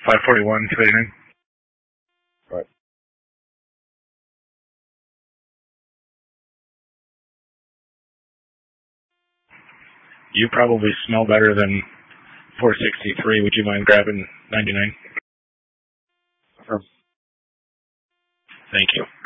541, 289. Right. You probably smell better than 463. Would you mind grabbing 99? Sure. Thank you.